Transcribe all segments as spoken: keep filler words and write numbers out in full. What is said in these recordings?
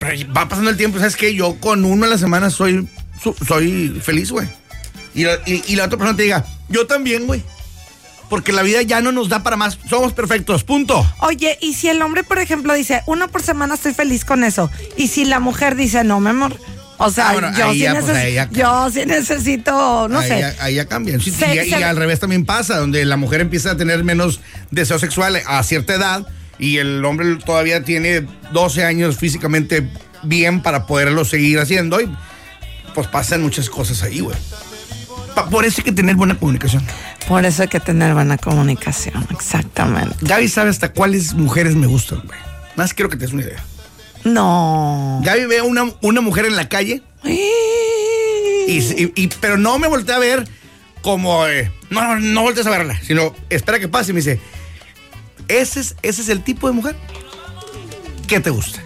Pero va pasando el tiempo, ¿sabes qué? Yo con uno a la semana soy, soy feliz, güey. Y, y, y la otra persona te diga, yo también, güey. Porque la vida ya no nos da para más. Somos perfectos, punto. Oye, y si el hombre, por ejemplo, dice, uno por semana estoy feliz con eso. Y si la mujer dice, no, mi amor. O sea, ah, bueno, yo, sí ya, neces- pues ya yo sí necesito, no ahí sé. Ya, ahí ya cambian. Sí, se, y, se, y al revés también pasa, donde la mujer empieza a tener menos deseo sexual a cierta edad y el hombre todavía tiene doce años físicamente bien para poderlo seguir haciendo. Y pues pasan muchas cosas ahí, güey. Por eso hay que tener buena comunicación. Por eso hay que tener buena comunicación, exactamente. Gaby sabe hasta cuáles mujeres me gustan, güey. Más quiero que te des una idea. No. Gaby ve una, una mujer en la calle. Y, y, y, pero no me volteé a ver como... Eh, no, no, no voltees a verla, sino espera que pase y me dice, ¿ese es, ese es el tipo de mujer que te gusta?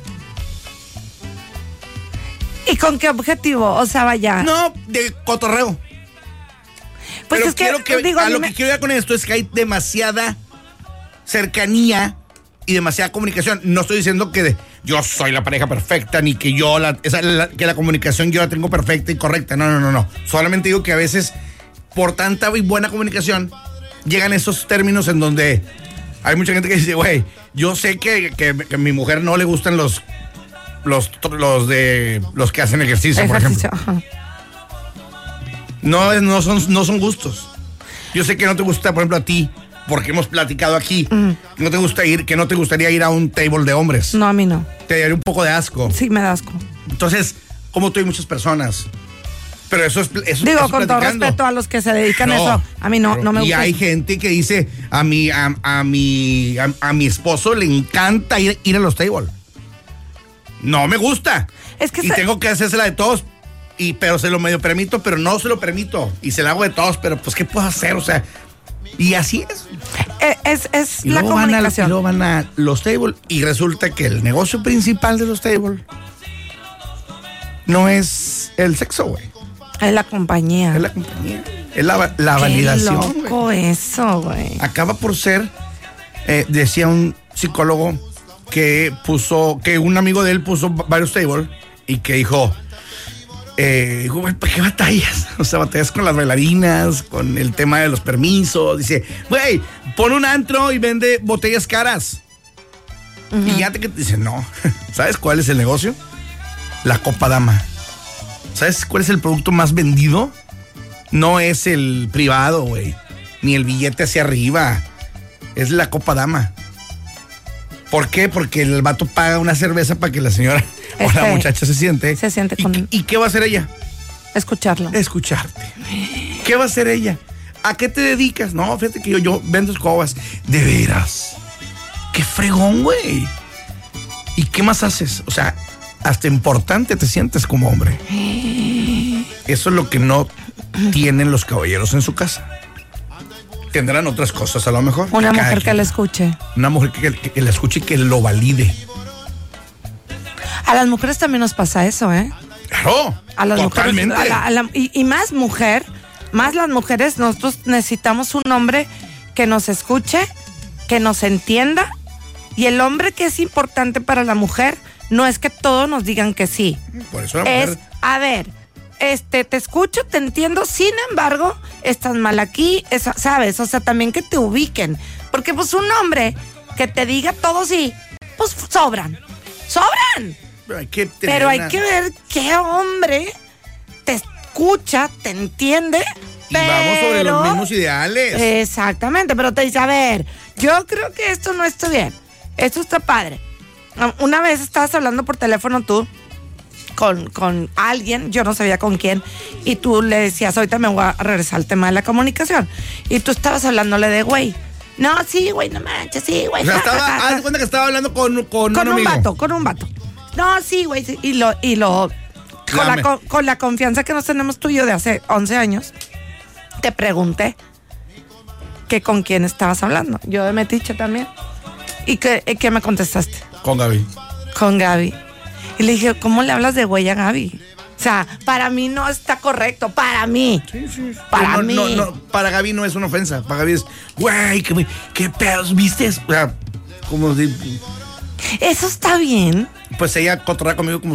¿Y con qué objetivo? O sea, vaya... No, de cotorreo. Pues pero es que, quiero que digo, a lo me... que quiero ir con esto es que hay demasiada cercanía y demasiada comunicación. No estoy diciendo que de, yo soy la pareja perfecta, ni que yo la, esa, la, que la comunicación yo la tengo perfecta y correcta. No, no, no, no. Solamente digo que a veces, por tanta y buena comunicación, llegan esos términos en donde hay mucha gente que dice, güey, yo sé que, que, que a mi mujer no le gustan los, los, los de los que hacen ejercicio, ejercicio por ejemplo. Ajá. No, no, son, no son gustos. Yo sé que no te gusta, por ejemplo, a ti, porque hemos platicado aquí, uh-huh. que no te gusta ir, que no te gustaría ir a un table de hombres. No, a mí no. Te daría un poco de asco. Sí, me da asco. Entonces, como tú hay muchas personas. Pero eso es eso, Digo, eso con todo respeto a los que se dedican no, a eso, a mí no, pero, no me gusta. Y hay eso. Gente que dice, a mi, a, a mi, a, a mi esposo le encanta ir, ir a los tables. No me gusta. Es que y se... tengo que hacérsela de todos. Y, pero se lo medio permito, pero no se lo permito. Y se la hago de todos, pero pues, ¿qué puedo hacer? O sea, y así es. Es, es la comunicación. Van a, y luego van a los tables y resulta que el negocio principal de los tables no es el sexo, güey. Es la compañía. Es la compañía. Es la, la validación. Qué loco güey. Eso, güey. Acaba por ser, eh, decía un psicólogo que puso, que un amigo de él puso varios tables y que dijo... Eh, ¿para qué batallas? O sea, batallas con las bailarinas, con el tema de los permisos. Dice, güey, pon un antro y vende botellas caras. Uh-huh. Y ya te dice, no. ¿Sabes cuál es el negocio? La copa dama. ¿Sabes cuál es el producto más vendido? No es el privado, güey. Ni el billete hacia arriba. Es la copa dama. ¿Por qué? Porque el vato paga una cerveza para que la señora o la muchacha se siente. Se siente con... ¿Y, ¿Y qué va a hacer ella? Escucharlo. Escucharte. ¿Qué va a hacer ella? ¿A qué te dedicas? No, fíjate que yo, yo vendo escobas. De veras. Qué fregón, güey. ¿Y qué más haces? O sea, hasta importante te sientes como hombre. Eso es lo que no tienen los caballeros en su casa. Tendrán otras cosas a lo mejor. Una mujer quien, que la escuche. Una mujer que, que, que la escuche y que lo valide. A las mujeres también nos pasa eso, ¿eh? Claro, a las totalmente. Mujeres, a la, a la, y, y más mujer, más las mujeres, nosotros necesitamos un hombre que nos escuche, que nos entienda. Y el hombre que es importante para la mujer no es que todos nos digan que sí. Por eso la es, mujer... a ver... Este, te escucho, te entiendo, sin embargo, estás mal aquí, eso, ¿sabes? O sea, también que te ubiquen. Porque pues un hombre que te diga todo sí, pues sobran, sobran. Pero hay que, Pero hay que ver qué hombre te escucha, te entiende. Y pero... vamos sobre los mismos ideales. Exactamente, pero te dice, a ver, yo creo que esto no está bien, esto está padre. Una vez estabas hablando por teléfono tú, Con, con alguien, yo no sabía con quién, y tú le decías, ahorita me voy a regresar al tema de la comunicación, y tú estabas hablándole de güey. No, sí, güey, no manches, sí, güey. O sea, estaba, haz de cuenta que estaba hablando con, con, con un, un amigo. vato, con un vato. No, sí, güey, sí, y lo, y lo, con la, con, con la confianza que nos tenemos tú y yo de hace once años, te pregunté que con quién estabas hablando. Yo de Metiche también. ¿Y qué, qué me contestaste? Con Gaby. Con Gaby. Y le dije, ¿cómo le hablas de güey a Gaby? O sea, para mí no está correcto, para mí. Sí, sí. Para no, mí. No, no, para Gaby no es una ofensa. Para Gaby es, güey, qué, qué pedos, ¿viste? O sea, como de... Eso está bien. pues ella cotorrea conmigo como